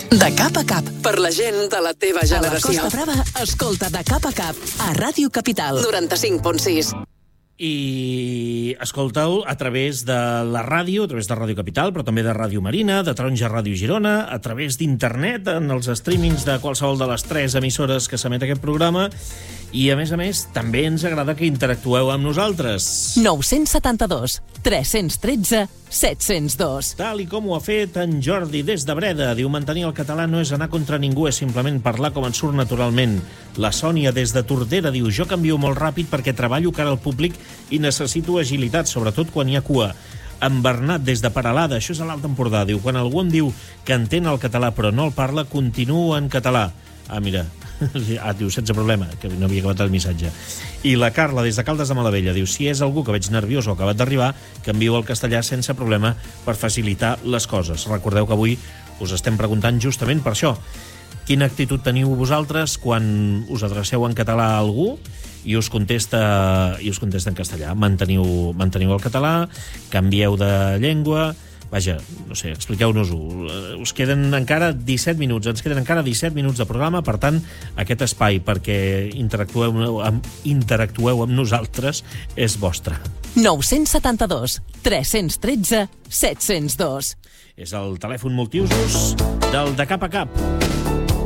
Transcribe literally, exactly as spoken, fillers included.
De cap a cap, per la gent de la teva generació. A la Costa Brava, escolta De cap a cap, a Ràdio Capital. noranta-cinc punt sis. I escolteu a través de la ràdio, a través de Ràdio Capital, però també de Ràdio Marina, de Taronja Ràdio Girona, a través d'internet, en els streamings de qualsevol de les tres emissores que s'emet aquest programa, i, a més a més, també ens agrada que interactueu amb nosaltres. nou set dos, tres un tres, set zero dos. Tal i com ho ha fet en Jordi des de Breda. Diu, mantenir el català no és anar contra ningú, és simplement parlar com ens surt naturalment. La Sònia des de Tordera diu, jo canvio molt ràpid perquè treballo cara al públic i necessito agilitat, sobretot quan hi ha cua. En Bernat, des de Peralada, això és a l'Alt Empordà, diu, quan algú em diu que entén el català però no el parla, continuo en català. Ah, mira, ah, diu, sense problema, que no havia acabat el missatge. I la Carla, des de Caldes de Malavella, diu, si és algú que veig nerviós o acabat d'arribar, canvio al castellà sense problema per facilitar les coses. Recordeu que avui us estem preguntant justament per això. Quina actitud teniu vosaltres quan us adreceu en català a algú i us contesta, i us contesta en castellà? Manteniu, manteniu el català, canvieu de llengua... Vaja, no sé, expliqueu-nos-ho. Us queden encara disset minuts, ens queden encara disset minuts de programa, per tant, aquest espai perquè interactueu amb, interactueu amb nosaltres és vostre. nou set dos, tres un tres, set zero dos. És el telèfon multiusos del De Cap a Cap.